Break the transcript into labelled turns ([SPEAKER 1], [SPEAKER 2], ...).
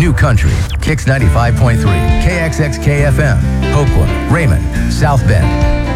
[SPEAKER 1] New Country, Kix 95.3, KXXK FM, Oakland, Raymond, South Bend.